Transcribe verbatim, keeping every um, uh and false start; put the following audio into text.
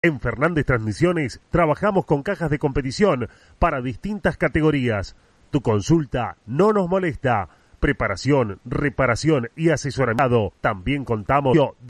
En Fernández Transmisiones trabajamos con cajas de competición para distintas categorías. Tu consulta no nos molesta. Preparación, reparación y asesoramiento. También contamos